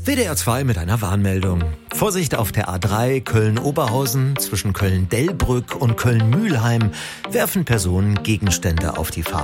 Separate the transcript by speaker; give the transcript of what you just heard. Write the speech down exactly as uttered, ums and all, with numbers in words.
Speaker 1: W D R zwei mit einer Warnmeldung. Vorsicht auf der A drei Köln-Oberhausen zwischen Köln-Dellbrück und Köln-Mühlheim werfen Personen Gegenstände auf die Fahrbahn.